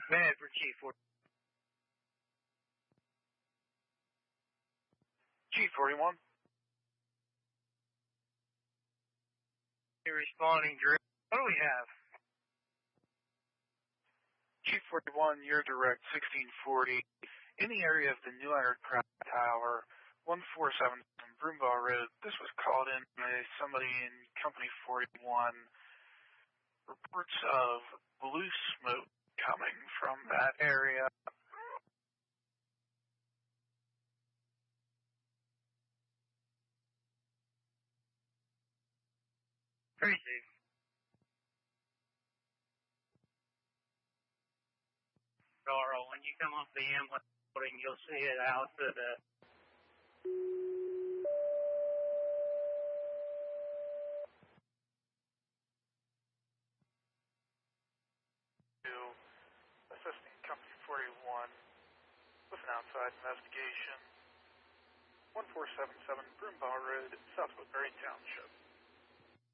Man for Chief. Chief 41. You're responding direct. What do we have? Chief 41, you're direct 1640. In the area of the New Aircraft Tower, 147 Broombaugh Road. This was called in by somebody in Company 41. Reports of blue smoke coming from that area. Crazy. Laurel, when you come off the ambulance building, you'll see it out to the... Assisting Company 41 with an outside investigation. 1477 Broombaugh Road, South Woodbury Township.